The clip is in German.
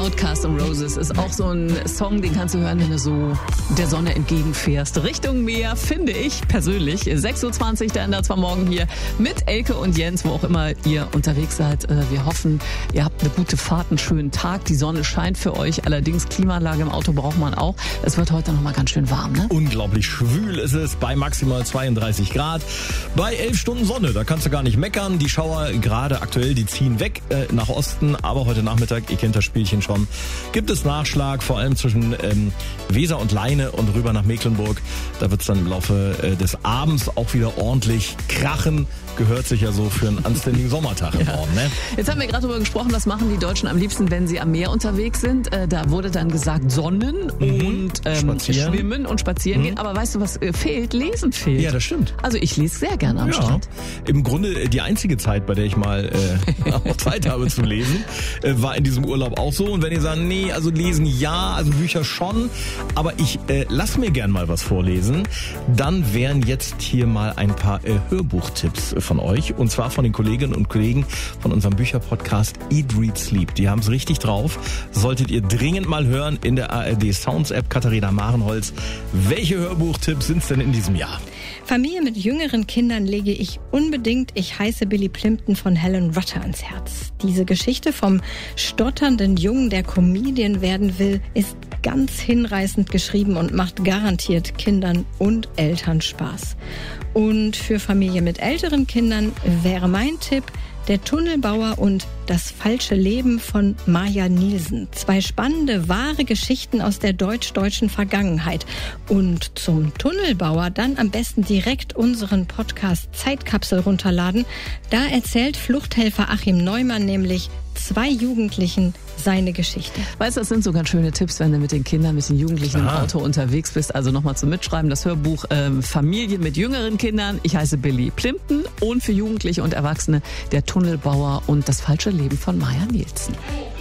Outcast und Roses ist auch so ein Song, den kannst du hören, wenn du so der Sonne entgegenfährst. Richtung Meer, finde ich persönlich. 6.20 Uhr, der ändert zwar morgen hier mit Elke und Jens, wo auch immer ihr unterwegs seid. Wir hoffen, ihr habt eine gute Fahrt, einen schönen Tag. Die Sonne scheint für euch. Allerdings Klimaanlage im Auto braucht man auch. Es wird heute noch mal ganz schön warm, ne? Unglaublich schwül ist es bei maximal 32 Grad. Bei 11 Stunden Sonne, da kannst du gar nicht meckern. Die Schauer gerade aktuell, die ziehen weg nach Osten. Aber heute Nachmittag, ihr kennt das Spielchen schon, gibt es Nachschlag, vor allem zwischen Weser und Leine und rüber nach Mecklenburg. Da wird es dann im Laufe des Abends auch wieder ordentlich krachen. Gehört sich ja so für einen anständigen Sommertag im Norden, ne? Jetzt haben wir gerade darüber gesprochen, was machen die Deutschen am liebsten, wenn sie am Meer unterwegs sind. Da wurde dann gesagt Sonnen und Schwimmen und Spazieren gehen. Aber weißt du, was fehlt? Lesen fehlt. Ja, das stimmt. Also ich lese sehr gerne am Strand. Im Grunde die einzige Zeit, bei der ich mal auch Zeit habe zu lesen, war in diesem Urlaub auch so. Und wenn ihr sagt, nee, also lesen ja, also Bücher schon, aber ich lass mir gern mal was vorlesen, dann wären jetzt hier mal ein paar Hörbuchtipps von euch, und zwar von den Kolleginnen und Kollegen von unserem Bücherpodcast Eat, Read, Sleep. Die haben es richtig drauf. Solltet ihr dringend mal hören in der ARD Sounds App. Katharina Marenholz, welche Hörbuchtipps sind es denn in diesem Jahr? Familie mit jüngeren Kindern lege ich unbedingt Ich heiße Billy Plimpton von Helen Rutter ans Herz. Diese Geschichte vom stotternden Jungen, der Comedian werden will, ist ganz hinreißend geschrieben und macht garantiert Kindern und Eltern Spaß. Und für Familie mit älteren Kindern wäre mein Tipp Der Tunnelbauer und Das falsche Leben von Maja Nielsen. 2 spannende, wahre Geschichten aus der deutsch-deutschen Vergangenheit. Und zum Tunnelbauer dann am besten direkt unseren Podcast Zeitkapsel runterladen. Da erzählt Fluchthelfer Achim Neumann nämlich 2 Jugendlichen seine Geschichte. Weißt du, das sind so ganz schöne Tipps, wenn du mit den Kindern, mit den Jugendlichen im Auto unterwegs bist. Also nochmal zum Mitschreiben, das Hörbuch Familie mit jüngeren Kindern. Ich heiße Billy Plimpton und für Jugendliche und Erwachsene Der Tunnelbauer und Das falsche Leben von Maja Nielsen.